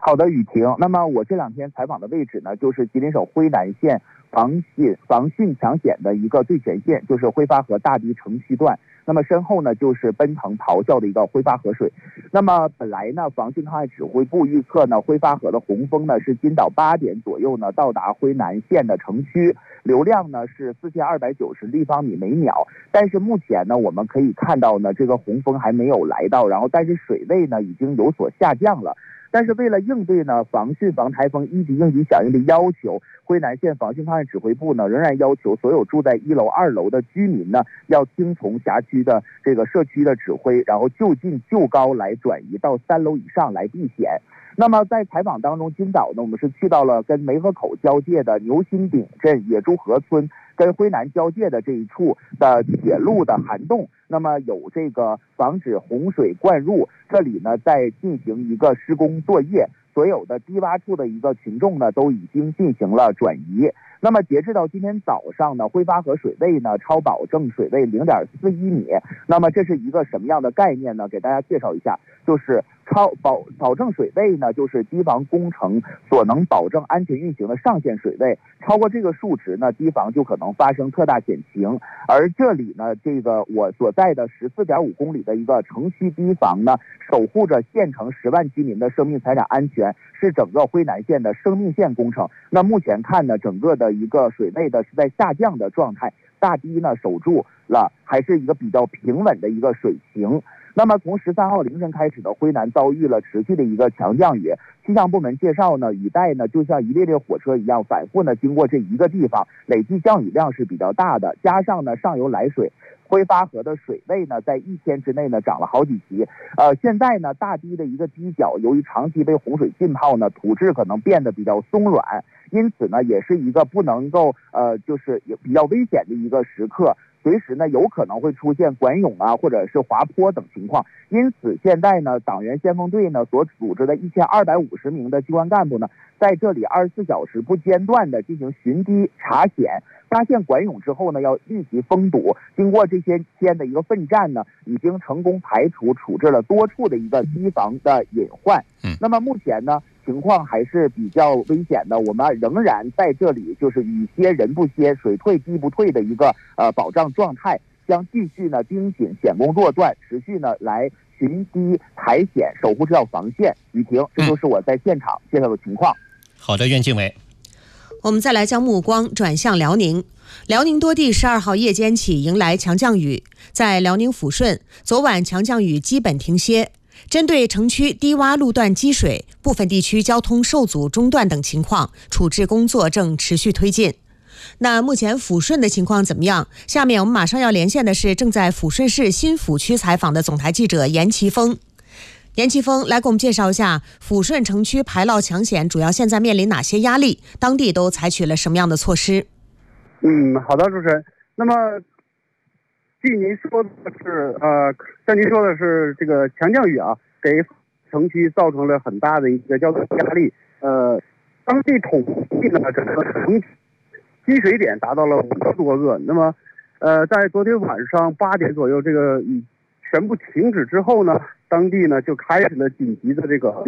好的，雨婷。那么我这2天采访的位置呢，就是吉林省辉南县防汛抢险的一个最前线，就是挥发河大堤城区段。那么身后呢，就是奔腾咆哮的一个挥发河水。那么本来呢，防汛抗旱指挥部预测呢，挥发河的洪峰呢是今早8点左右呢到达辉南县的城区，流量呢是4290立方米每秒。但是目前呢，我们可以看到呢，这个洪峰还没有来到，然后但是水位呢已经有所下降了。但是为了应对呢防汛防台风1级应急响应的要求，辉南县防汛抗旱指挥部呢仍然要求所有住在1楼、2楼的居民呢要听从辖区的这个社区的指挥，然后就近就高来转移到3楼以上来避险。那么在采访当中，今早呢我们是去到了跟梅河口交界的牛心顶镇野猪河村跟辉南交界的这一处的铁路的涵洞，那么有这个防止洪水灌入，这里呢在进行一个施工作业，所有的低洼处的一个群众呢都已经进行了转移。那么截至到今天早上呢，挥发河水位呢超保证水位0.41米。那么这是一个什么样的概念呢？给大家介绍一下，就是保证水位呢，就是堤防工程所能保证安全运行的上限水位，超过这个数值呢，堤防就可能发生特大险情。而这里呢，这个我所在的14.5公里的一个城区堤防呢，守护着县城10万居民的生命财产安全，是整个辉南县的生命线工程。那目前看呢，整个的一个水位呢是在下降的状态，大堤呢守住了，还是一个比较平稳的一个水情。那么从13号凌晨开始的辉南遭遇了持续的一个强降雨，气象部门介绍呢，雨带呢就像一列列火车一样反复呢经过这一个地方，累计降雨量是比较大的，加上呢上游来水，挥发河的水位呢在1天之内呢涨了好几级。现在呢大堤的一个堤角由于长期被洪水浸泡呢，土质可能变得比较松软，因此呢也是一个不能够就是也比较危险的一个时刻。随时呢有可能会出现管涌啊，或者是滑坡等情况。因此现在呢党员先锋队呢所组织的1250名的机关干部呢，在这里24小时不间断的进行巡堤查险，发现管涌之后呢要立即封堵。经过这些天的一个奋战呢，已经成功排除处置了多处的一个堤防的隐患。那么目前呢情况还是比较危险的，我们仍然在这里就是雨歇人不歇，水退堤不退的一个保障状态，将继续呢盯紧险工作段，持续呢来巡堤排险，守护这条防线。雨婷，这就是我在现场介绍的情况。 好的，苑静伟。 我们再来将目光转向辽宁。辽宁多地12号夜间起迎来强降雨，在辽宁抚顺，昨晚强降雨基本停歇。针对城区低洼路段积水、部分地区交通受阻中断等情况，处置工作正持续推进。那目前抚顺的情况怎么样？下面我们马上要连线的是正在抚顺市新抚区采访的总台记者严奇峰。严奇峰来给我们介绍一下抚顺城区排涝抢险主要现在面临哪些压力，当地都采取了什么样的措施？ 好的，主持人。那么据您说的是像您说的是这个强降雨啊，给城区造成了很大的一个交通压力。当地统计呢，整个城积水点达到了50多个。那么在昨天晚上8点左右，这个雨全部停止之后呢，当地呢就开始了紧急的这个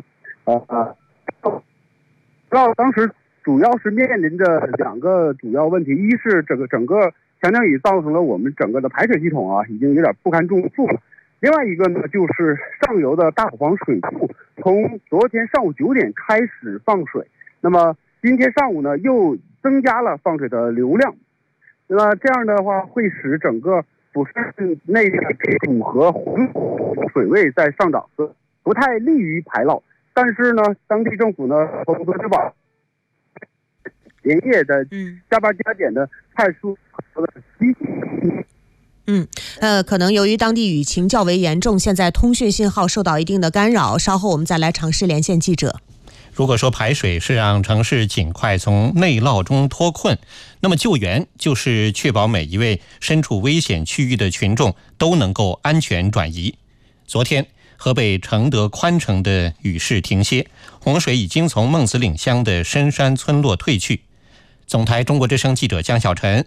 当时主要是面临着2个主要问题，一是整个强降雨造成了我们整个的排水系统啊已经有点不堪重负了。另外一个呢，就是上游的大虎坊水库从昨天上午9点开始放水，那么今天上午呢又增加了放水的流量。那么这样的话会使整个抚顺内的主河水位在上涨，不太利于排涝。但是呢，当地政府呢和河之宝连夜的加班加点的派出可能由于当地雨情较为严重，现在通讯信号受到一定的干扰，稍后我们再来尝试连线记者。 如果说排水是让城市尽快从内涝中脱困，那么救援就是确保每一位身处危险区域的群众都能够安全转移。昨天河北承德宽城的雨势停歇，洪水已经从孟子岭乡的深山村落退去。总台中国之声记者江小晨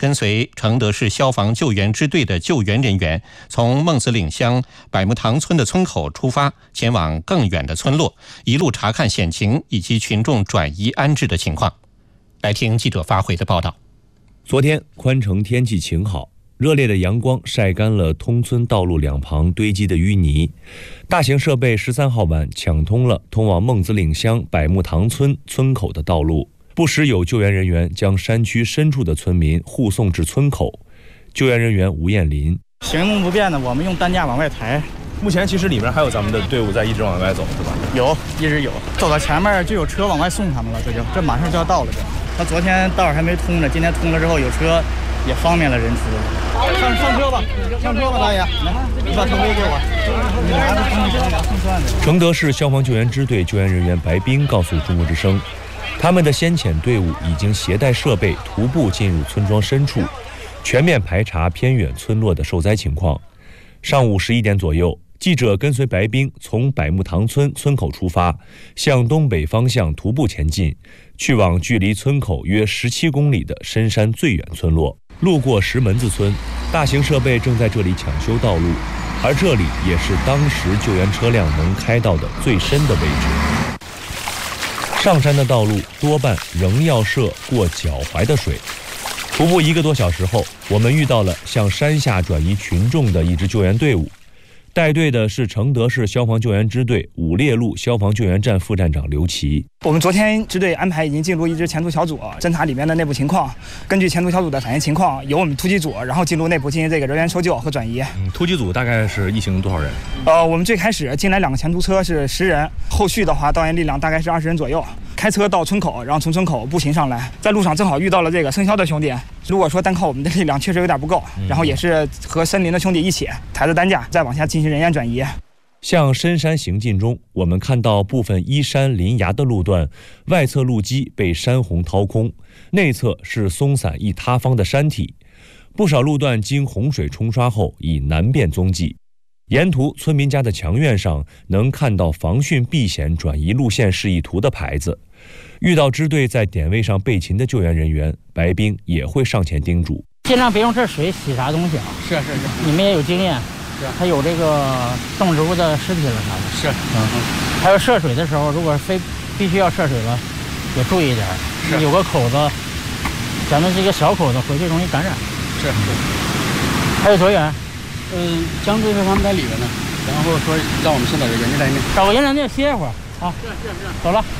跟随承德市消防救援支队的救援人员从孟子岭乡百木塘村的村口出发，前往更远的村落，一路查看险情以及群众转移安置的情况。来听记者发回的报道。 昨天宽城天气晴好，热烈的阳光晒干了通村道路两旁堆积的淤泥。大型设备13号晚抢通了通往孟子岭乡百木塘村村口的道路，不时有救援人员将山区深处的村民护送至村口。救援人员吴艳林： 行动不便的，我们用担架往外抬。 目前其实里面还有咱们的队伍在一直往外走，是吧？ 有，一直有。走到前面就有车往外送他们了，这马上就要到了。他昨天道还没通呢，今天通了之后有车，也方便了人出。上车吧，上车吧，大爷，来，你把头盔给我。你拿着行李箱送算的。 承德市消防救援支队救援人员白斌告诉中国之声，他们的先遣队伍已经携带设备徒步进入村庄深处，全面排查偏远村落的受灾情况。上午11点左右，记者跟随白冰从百木塘村村口出发，向东北方向徒步前进，去往距离村口约17公里的深山最远村落。路过石门子村，大型设备正在这里抢修道路，而这里也是当时救援车辆能开到的最深的位置。上山的道路多半仍要涉过脚踝的水。徒步1个多小时后，我们遇到了向山下转移群众的一支救援队伍。带队的是承德市消防救援支队五烈路消防救援站副站长刘琦。 我们昨天支队安排已经进入一支前途小组，侦查里面的内部情况，根据前途小组的反映情况，由我们突击组然后进入内部进行这个人员搜救和转移。 突击组大概是一行多少人？ 我们最开始进来2个前途车是10人，后续的话导员力量大概是20人左右，开车到村口，然后从村口步行上来，在路上正好遇到了这个生肖的兄弟。如果说单靠我们的力量确实有点不够，然后也是和森林的兄弟一起抬着担架再往下进行人员转移。 向深山行进中，我们看到部分依山临崖的路段，外侧路基被山洪掏空，内侧是松散易塌方的山体，不少路段经洪水冲刷后已难辨踪迹。沿途村民家的墙院上能看到防汛避险转移路线示意图的牌子。遇到支队在点位上备勤的救援人员，白冰也会上前叮嘱： 尽量别用这水洗啥东西啊！ 是， 你们也有经验，是，还有这个动植物的尸体了啥的， 是， 还有涉水的时候，如果必须要涉水了，也注意一点，有个口子，咱们这个小口子回去容易感染。 是。 还有多远？ 江队他们在里边呢，然后说让我们先找个人家在那边， 找个人在那歇一会儿啊。是，走了。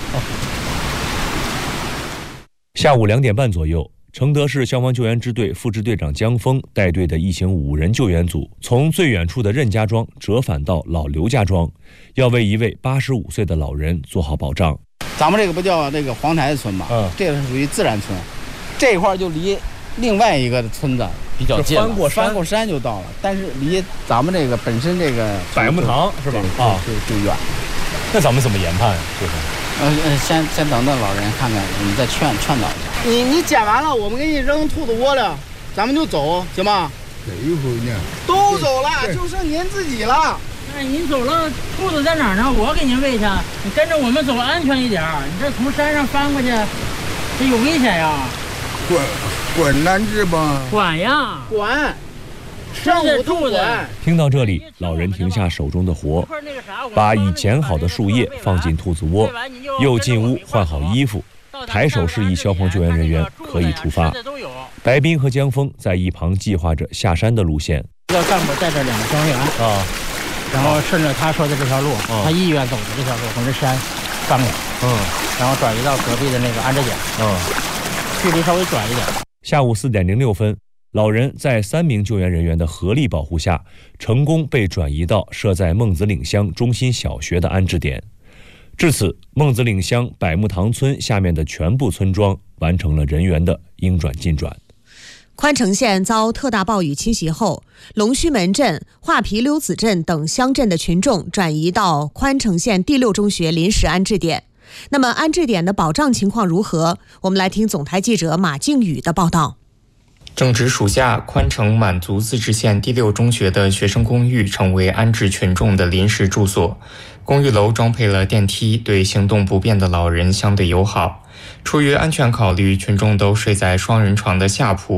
下午2点半左右，承德市消防救援支队副支队长江峰带队的一行5人救援组从最远处的任家庄折返到老刘家庄，要为一位85岁的老人做好保障。 咱们这个不叫这个黄台村吗？这个是属于自然村，这一块就离另外一个村子比较近了，翻过山就到了，但是离咱们这个本身这个百木塘是吧？ 就远。 那咱们怎么研判？就是先等等老人看看，我们再劝导一下。你捡完了，我们给你扔兔子窝了，咱们就走，行吗？ 谁回呢？ 都走了，就剩您自己了。 那您走了，兔子在哪儿呢？我给您喂去，你跟着我们走安全一点。你这从山上翻过去，这有危险呀！ 管难治吧？ 管呀， 管。上午都管。 听到这里，老人停下手中的活，把已剪好的树叶放进兔子窝，又进屋换好衣服，抬手示意消防救援人员可以出发。白冰和江峰在一旁计划着下山的路线。 这个干部带着2个消防员啊，然后顺着他说的这条路，他意愿走的这条路，从这山翻过，然后转移到隔壁的那个安置点，距离稍微短一点。 下午4点06分。老人在3名救援人员的合力保护下，成功被转移到设在孟子岭乡中心小学的安置点。至此，孟子岭乡百木塘村下面的全部村庄完成了人员的应转尽转。 宽城县遭特大暴雨侵袭后，龙须门镇、画皮溜子镇等乡镇的群众转移到宽城县第6中学临时安置点。那么安置点的保障情况如何？我们来听总台记者马靖宇的报道。 正值暑假，宽城满族自治县第6中学的学生公寓成为安置群众的临时住所。公寓楼装配了电梯，对行动不便的老人相对友好。出于安全考虑，群众都睡在双人床的下铺。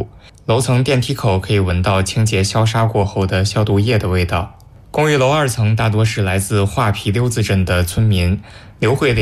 楼层电梯口可以闻到清洁消杀过后的消毒液的味道。公寓楼2层大多是来自画皮溜子镇的村民，刘慧莲